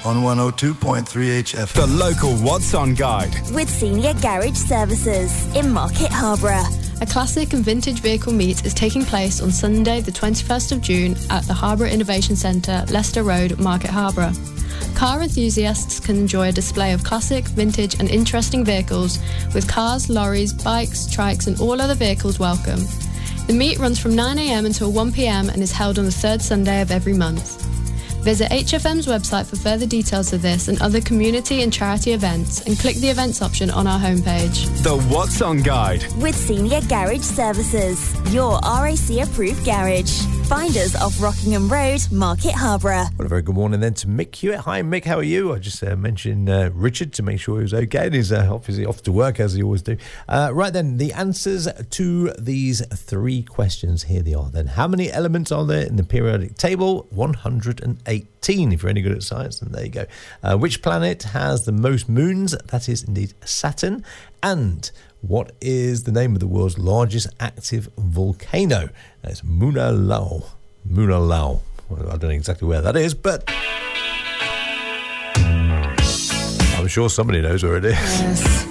on 102.3 HFM. The local What's On guide. With Senior Garage Services in Market Harborough. A classic and vintage vehicle meet is taking place on Sunday the 21st of June at the Harborough Innovation Centre, Leicester Road, Market Harborough. Car enthusiasts can enjoy a display of classic, vintage and interesting vehicles with cars, lorries, bikes, trikes and all other vehicles welcome. The meet runs from 9 a.m. until 1 p.m. and is held on the third Sunday of every month. Visit HFM's website for further details of this and other community and charity events and click the events option on our homepage. The What's On guide. With Senior Garage Services, your RAC approved garage. Find us off Rockingham Road, Market Harborough. Well, a very good morning then to Mick Hewitt. Hi Mick, how are you? I just mentioned Richard to make sure he was okay, and he's obviously off to work as he always do. Right then, the answers to these three questions, here they are then. How many elements are there in the periodic table? 118. If you're any good at science, then there you go. Which planet has the most moons? That is indeed Saturn. And what is the name of the world's largest active volcano? That's Mauna Loa. Mauna Loa. Well, I don't know exactly where that is, but I'm sure somebody knows where it is. Yes.